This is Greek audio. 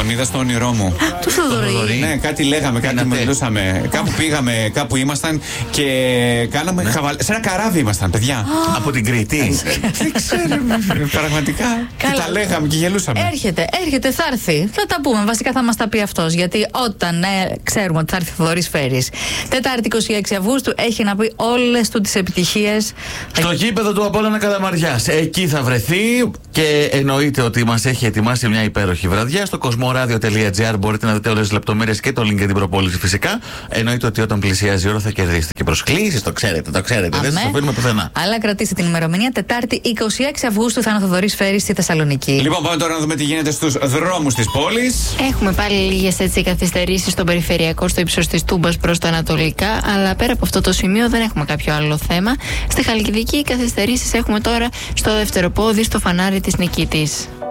Τον είδα στο όνειρό μου. Του Θοδωρή. Ναι, κάτι λέγαμε, κάτι μιλούσαμε. Κάπου πήγαμε, κάπου ήμασταν και κάναμε σε ένα καράβι ήμασταν, παιδιά. Από την Κρήτη. Δεν ξέρω. Πραγματικά. Και τα λέγαμε και γελούσαμε. Έρχεται, θα έρθει. Θα τα πούμε. Βασικά θα μας τα πει αυτός. Γιατί όταν ξέρουμε ότι θα έρθει ο Θοδωρής Φέρης, Τετάρτη 26 Αυγούστου, έχει να πει όλες του τις επιτυχίες. Στο γήπεδο του Απόλλωνα Καλαμαριάς. Εκεί θα βρεθεί και εννοείται ότι μας έχει ετοιμάσει μια υπέροχη βραδιά. Στο cosmoradio.gr μπορείτε να δείτε όλες τις λεπτομέρειες και το link για την προπόληση φυσικά. Εννοείται ότι όταν πλησιάζει η ώρα θα κερδίσετε και προσκλήσεις, το ξέρετε. Δεν σας αφήνουμε πουθενά. Αλλά κρατήστε την ημερομηνία. Τετάρτη 26 Αυγούστου θα είναι ο Θοδωρής Φέρης στη Θεσσαλονίκη. Λοιπόν, πάμε τώρα να δούμε τι γίνεται στους δρόμους της πόλης. Έχουμε πάλι λίγες καθυστερήσεις στον περιφερειακό στο ύψος της Τούμπας προς τα ανατολικά, αλλά πέρα από αυτό το σημείο δεν έχουμε κάποιο άλλο θέμα. Στη Χαλκιδική οι καθυστερήσεις έχουμε τώρα στο δεύτερο πόδι, στο φανάρι της Νικήτης.